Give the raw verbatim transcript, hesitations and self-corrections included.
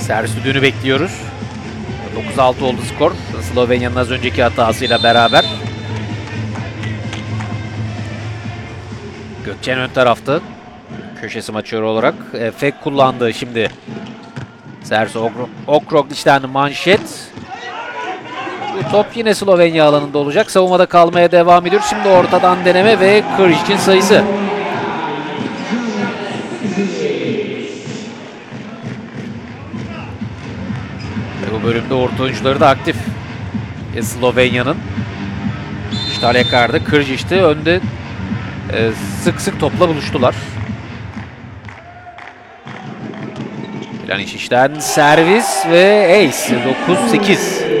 Servis düdüğünü bekliyoruz. dokuz altı oldu skor. Slovenya'nın az önceki hatasıyla beraber. Gökçen ön tarafta. Köşesi maçör olarak. E, fake kullandı şimdi. Servis Okrokliç'ten manşet. Bu top yine Slovenya alanında olacak. Savunmada kalmaya devam ediyor. Şimdi ortadan deneme ve Krjic'in sayısı. Ve bu bölümde orta oyuncuları da aktif. E, Slovenya'nın. Stalekard'ı, Krjic'ti. Önde e, sık sık topla buluştular. Planicic'ten servis ve ace. dokuz sekiz.